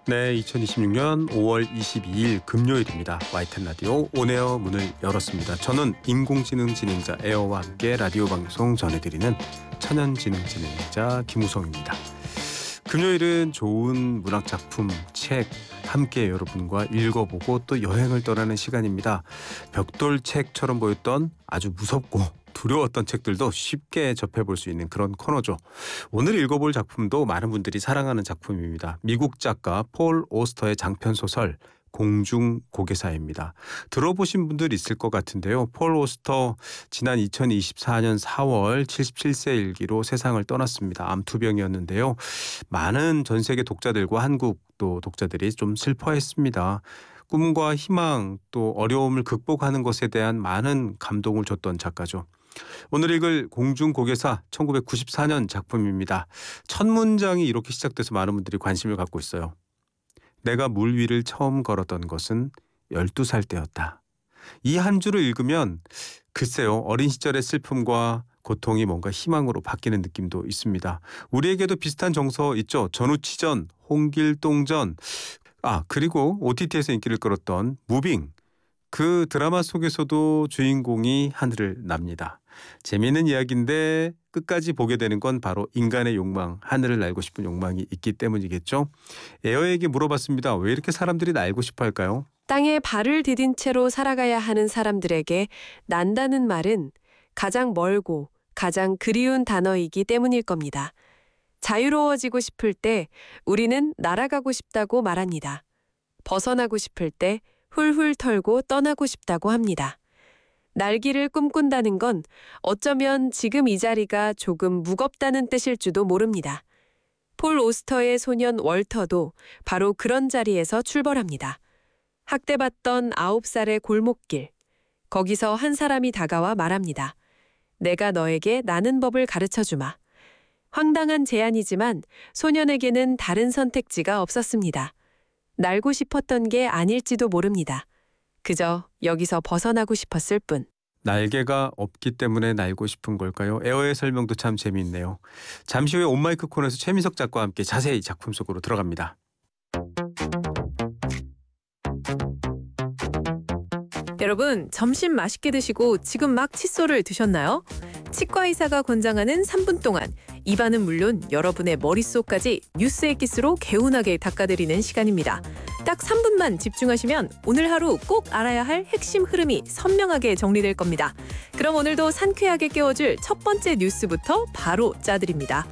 네, 2026년 5월 22일 금요일입니다. YTN 라디오 온에어 문을 열었습니다. 저는 인공지능 진행자 에어와 함께 라디오 방송 전해드리는 천연지능 진행자 김우성입니다. 금요일은 좋은 문학작품, 책 함께 여러분과 읽어보고 또 여행을 떠나는 시간입니다. 벽돌책처럼 보였던 아주 무섭고 두려웠던 책들도 쉽게 접해볼 수 있는 그런 코너죠. 오늘 읽어볼 작품도 많은 분들이 사랑하는 작품입니다. 미국 작가 폴 오스터의 장편소설 공중고개사입니다. 들어보신 분들 있을 것 같은데요. 폴 오스터 지난 2024년 4월 77세 일기로 세상을 떠났습니다. 암투병이었는데요. 많은 전 세계 독자들과 한국 또 독자들이 좀 슬퍼했습니다. 꿈과 희망 또 어려움을 극복하는 것에 대한 많은 감동을 줬던 작가죠. 오늘 읽을 공중고개사 1994년 작품입니다. 첫 문장이 이렇게 시작돼서 많은 분들이 관심을 갖고 있어요. 내가 물 위를 처음 걸었던 것은 12살 때였다. 이 한 줄을 읽으면 글쎄요, 어린 시절의 슬픔과 고통이 뭔가 희망으로 바뀌는 느낌도 있습니다. 우리에게도 비슷한 정서 있죠. 전우치전, 홍길동전, 그리고 OTT에서 인기를 끌었던 무빙. 그 드라마 속에서도 주인공이 하늘을 납니다. 재미있는 이야기인데 끝까지 보게 되는 건 바로 인간의 욕망, 하늘을 날고 싶은 욕망이 있기 때문이겠죠. 에어에게 물어봤습니다. 왜 이렇게 사람들이 날고 싶어 할까요? 땅에 발을 디딘 채로 살아가야 하는 사람들에게 난다는 말은 가장 멀고 가장 그리운 단어이기 때문일 겁니다. 자유로워지고 싶을 때 우리는 날아가고 싶다고 말합니다. 벗어나고 싶을 때 훌훌 털고 떠나고 싶다고 합니다. 날기를 꿈꾼다는 건 어쩌면 지금 이 자리가 조금 무겁다는 뜻일지도 모릅니다. 폴 오스터의 소년 월터도 바로 그런 자리에서 출발합니다. 학대받던 9살의 골목길. 거기서 한 사람이 다가와 말합니다. 내가 너에게 나는 법을 가르쳐주마. 황당한 제안이지만 소년에게는 다른 선택지가 없었습니다. 날고 싶었던 게 아닐지도 모릅니다. 그저 여기서 벗어나고 싶었을 뿐. 날개가 없기 때문에 날고 싶은 걸까요? 에어의 설명도 참 재미있네요. 잠시 후에 온마이크 코너에서 최민석 작가와 함께 자세히 작품 속으로 들어갑니다. 여러분, 점심 맛있게 드시고 지금 막 칫솔을 드셨나요? 치과 의사가 권장하는 3분 동안 입안은 물론 여러분의 머릿속까지 뉴스 엑기스로 개운하게 닦아드리는 시간입니다. 딱 3분만 집중하시면 오늘 하루 꼭 알아야 할 핵심 흐름이 선명하게 정리될 겁니다. 그럼 오늘도 상쾌하게 깨워줄 첫 번째 뉴스부터 바로 짜드립니다.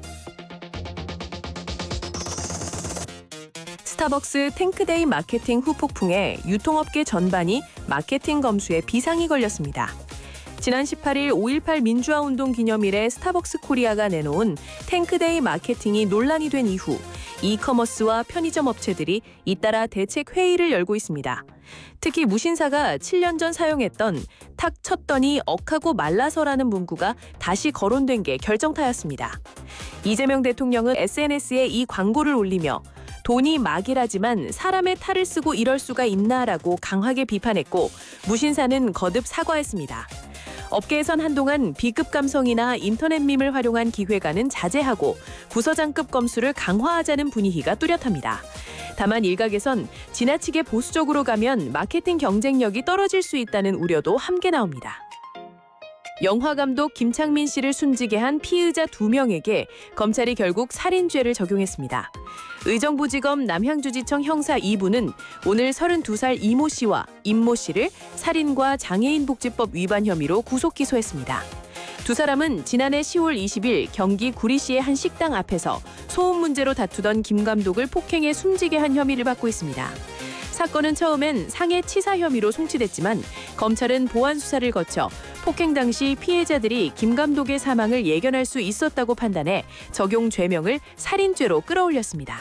스타벅스 탱크데이 마케팅 후폭풍에 유통업계 전반이 마케팅 검수에 비상이 걸렸습니다. 지난 18일 5.18 민주화운동 기념일에 스타벅스 코리아가 내놓은 탱크데이 마케팅이 논란이 된 이후 이커머스와 편의점 업체들이 잇따라 대책 회의를 열고 있습니다. 특히 무신사가 7년 전 사용했던 탁 쳤더니 억하고 말라서라는 문구가 다시 거론된 게 결정타였습니다. 이재명 대통령은 SNS에 이 광고를 올리며 돈이 막이라지만 사람의 탈을 쓰고 이럴 수가 있나라고 강하게 비판했고 무신사는 거듭 사과했습니다. 업계에선 한동안 B급 감성이나 인터넷 밈을 활용한 기획안은 자제하고 부서장급 검수를 강화하자는 분위기가 뚜렷합니다. 다만 일각에선 지나치게 보수적으로 가면 마케팅 경쟁력이 떨어질 수 있다는 우려도 함께 나옵니다. 영화감독 김창민 씨를 숨지게 한 피의자 2명에게 검찰이 결국 살인죄를 적용했습니다. 의정부지검 남향주지청 형사 2부는 오늘 32살 이모 씨와 임모 씨를 살인과 장애인복지법 위반 혐의로 구속 기소했습니다. 두 사람은 지난해 10월 20일 경기 구리시의 한 식당 앞에서 소음 문제로 다투던 김 감독을 폭행해 숨지게 한 혐의를 받고 있습니다. 사건은 처음엔 상해치사 혐의로 송치됐지만 검찰은 보완 수사를 거쳐 폭행 당시 피해자들이 김 감독의 사망을 예견할 수 있었다고 판단해 적용 죄명을 살인죄로 끌어올렸습니다.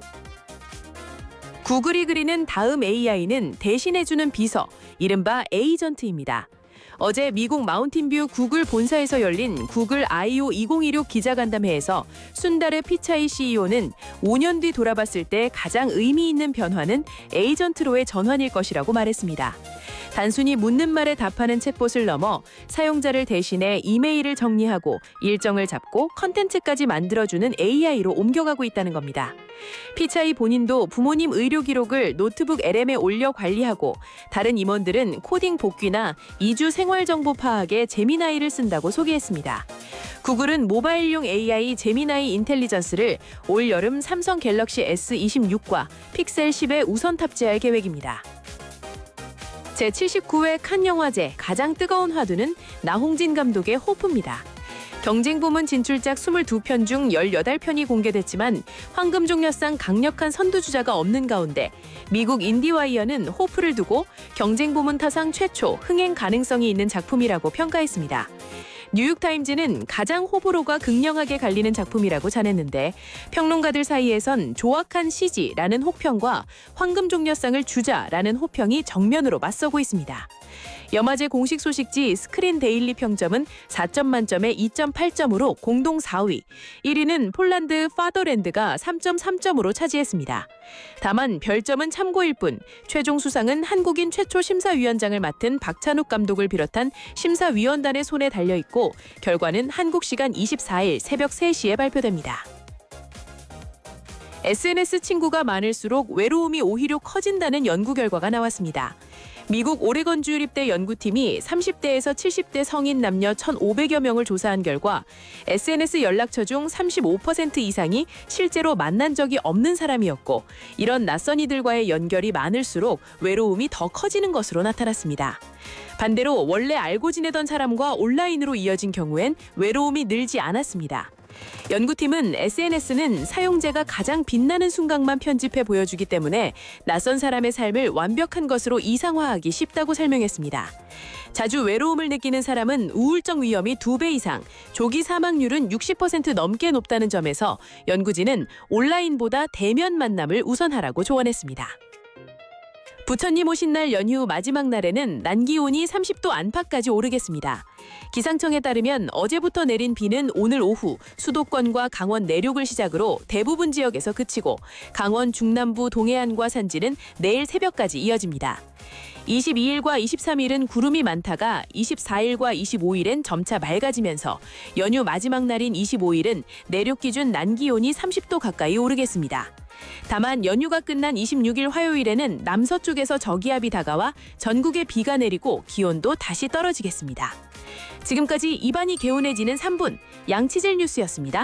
구글이 그리는 다음 AI는 대신해주는 비서, 이른바 에이전트입니다. 어제 미국 마운틴뷰 구글 본사에서 열린 구글 I/O 2026 기자간담회에서 순다르 피차이 CEO는 5년 뒤 돌아봤을 때 가장 의미 있는 변화는 에이전트로의 전환일 것이라고 말했습니다. 단순히 묻는 말에 답하는 챗봇을 넘어 사용자를 대신해 이메일을 정리하고 일정을 잡고 컨텐츠까지 만들어주는 AI로 옮겨가고 있다는 겁니다. 피차이 본인도 부모님 의료 기록을 노트북 LM에 올려 관리하고 다른 임원들은 코딩 복귀나 이주 생활 정보 파악에 제미나이를 쓴다고 소개했습니다. 구글은 모바일용 AI 제미나이 인텔리전스를 올 여름 삼성 갤럭시 S26과 픽셀 10에 우선 탑재할 계획입니다. 제79회 칸 영화제 가장 뜨거운 화두는 나홍진 감독의 호프입니다. 경쟁 부문 진출작 22편 중 18편이 공개됐지만 황금종려상 강력한 선두주자가 없는 가운데 미국 인디와이어는 호프를 두고 경쟁 부문 타상 최초 흥행 가능성이 있는 작품이라고 평가했습니다. 뉴욕타임즈는 가장 호불호가 극명하게 갈리는 작품이라고 전했는데 평론가들 사이에선 조악한 CG라는 혹평과 황금종려상을 주자라는 호평이 정면으로 맞서고 있습니다. 영화제 공식 소식지 스크린 데일리 평점은 4점 만점에 2.8점으로 공동 4위, 1위는 폴란드 파더랜드가 3.3점으로 차지했습니다. 다만 별점은 참고일 뿐 최종 수상은 한국인 최초 심사위원장을 맡은 박찬욱 감독을 비롯한 심사위원단의 손에 달려있고 결과는 한국 시간 24일 새벽 3시에 발표됩니다. SNS 친구가 많을수록 외로움이 오히려 커진다는 연구 결과가 나왔습니다. 미국 오레건주 유립대 연구팀이 30대에서 70대 성인 남녀 1,500여 명을 조사한 결과 SNS 연락처 중 35% 이상이 실제로 만난 적이 없는 사람이었고 이런 낯선 이들과의 연결이 많을수록 외로움이 더 커지는 것으로 나타났습니다. 반대로 원래 알고 지내던 사람과 온라인으로 이어진 경우엔 외로움이 늘지 않았습니다. 연구팀은 SNS는 사용자가 가장 빛나는 순간만 편집해 보여주기 때문에 낯선 사람의 삶을 완벽한 것으로 이상화하기 쉽다고 설명했습니다. 자주 외로움을 느끼는 사람은 우울증 위험이 2배 이상, 조기 사망률은 60% 넘게 높다는 점에서 연구진은 온라인보다 대면 만남을 우선하라고 조언했습니다. 부처님 오신 날 연휴 마지막 날에는 난기온이 30도 안팎까지 오르겠습니다. 기상청에 따르면 어제부터 내린 비는 오늘 오후 수도권과 강원 내륙을 시작으로 대부분 지역에서 그치고 강원 중남부 동해안과 산지는 내일 새벽까지 이어집니다. 22일과 23일은 구름이 많다가 24일과 25일엔 점차 맑아지면서 연휴 마지막 날인 25일은 내륙 기준 난기온이 30도 가까이 오르겠습니다. 다만 연휴가 끝난 26일 화요일에는 남서쪽에서 저기압이 다가와 전국에 비가 내리고 기온도 다시 떨어지겠습니다. 지금까지 입안이 개운해지는 3분, 양치질 뉴스였습니다.